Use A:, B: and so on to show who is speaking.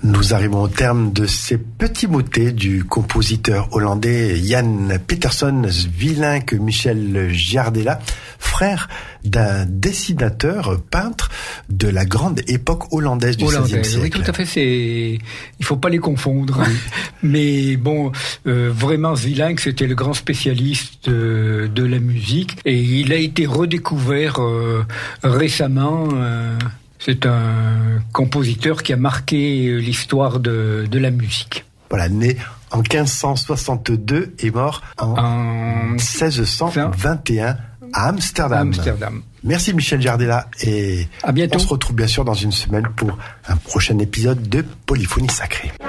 A: Nous arrivons au terme de ces petits motets du compositeur hollandais Jan Peterson Swielink Michel Jardella, frère d'un dessinateur peintre de la grande époque hollandaise du XVIe siècle.
B: Oui, tout à fait. Il faut pas les confondre. Oui. Mais bon, vraiment, Swielink, c'était le grand spécialiste de la musique, et il a été redécouvert récemment. C'est un compositeur qui a marqué l'histoire de la musique.
A: Voilà, né en 1562 et mort en 1621 à Amsterdam. Merci Michel Jardella, et
B: à bientôt.
A: On se retrouve bien sûr dans une semaine pour un prochain épisode de Polyphonie Sacrée.